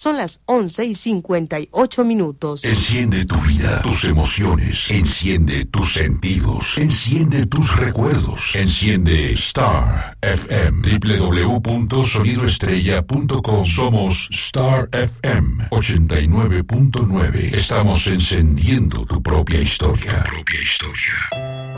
Son las 11:58. Enciende tu vida, tus emociones, enciende tus sentidos, enciende tus recuerdos, enciende Star FM, www.sonidoestrella.com. Somos Star FM 89.9. Estamos encendiendo tu propia historia.